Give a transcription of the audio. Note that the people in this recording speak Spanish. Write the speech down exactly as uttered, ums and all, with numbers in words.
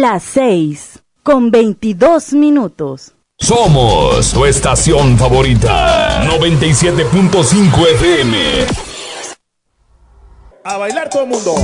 Las seis con veintidós minutos. Somos tu estación favorita. noventa y siete punto cinco F M. A bailar todo el mundo.